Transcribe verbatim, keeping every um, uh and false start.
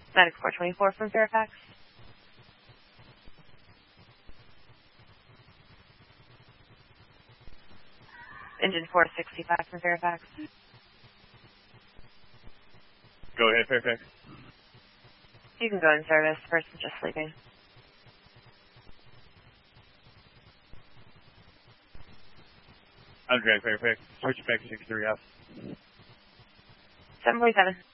Medic four twenty-four from Fairfax. Engine four sixty-five from Fairfax. Go ahead, Fairfax. You can go in service. Person's just sleeping. Underground, Fairfax. Switch back to sixty-three out. seven forty-seven.